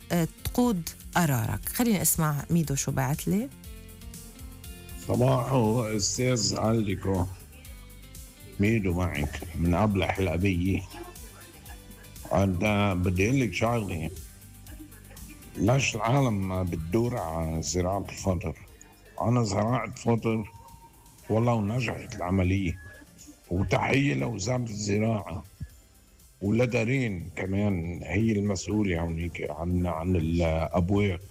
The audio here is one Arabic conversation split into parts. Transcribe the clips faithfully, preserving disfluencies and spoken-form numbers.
تقود قرارك. خليني اسمع ميدو شو بعت لي. صباحو استاذ عليكو، ميدو معك من أبلح الأبية. أنا بدي أقول لك شغلة، ليش العالم بتدور على زراعة الفطر؟ أنا زرعت فطر والله ونجحت العملية، وتحية لوزارة الزراعة ولدارين كمان هي المسؤولة هونيك عن عن الأبواب.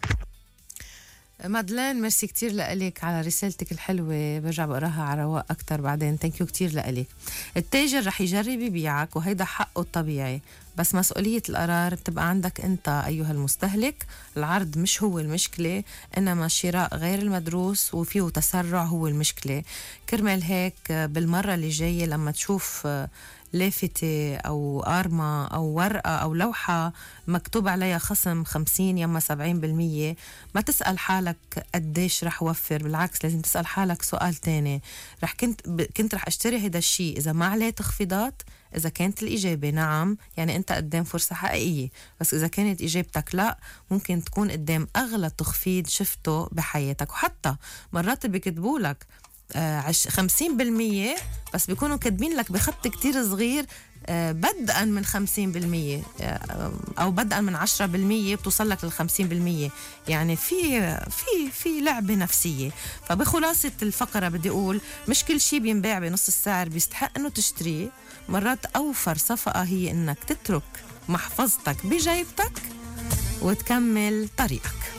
مادلين ميرسي كتير لأليك على رسالتك الحلوة، برجع بقراها على رواق أكتر بعدين. ثانك يو كتير لأليك. التاجر رح يجرب يبيعك وهيدا حقه الطبيعي، بس مسؤولية القرار بتبقى عندك أنت أيها المستهلك. العرض مش هو المشكلة، إنما الشراء غير المدروس وفيه تسرع هو المشكلة. كرمال هيك بالمرة اللي جاية لما تشوف لافتة أو آرمة أو ورقة أو لوحة مكتوب عليها خصم خمسين يما سبعين بالمية، ما تسأل حالك قديش رح وفر، بالعكس لازم تسأل حالك سؤال تاني، رح كنت ب... كنت رح اشتري هيدا الشيء إذا ما عليه تخفيضات؟ إذا كانت الإجابة نعم، يعني أنت قدام فرصة حقيقية، بس إذا كانت إجابتك لا، ممكن تكون قدام أغلى تخفيض شفته بحياتك. وحتى مرات بيكتبولك خمسين بالمية بس بيكونوا كاتبين لك بخط كتير صغير بدءا من خمسين بالمية أو بدءا من عشرة بالمية بتوصل لك للخمسين بالمية. يعني في في في لعبة نفسية. فبخلاصة الفقرة بدي أقول مش كل شيء بينباع بنص السعر بيستحق إنه تشتريه. مرات أوفر صفقة هي إنك تترك محفظتك بجيبتك وتكمل طريقك.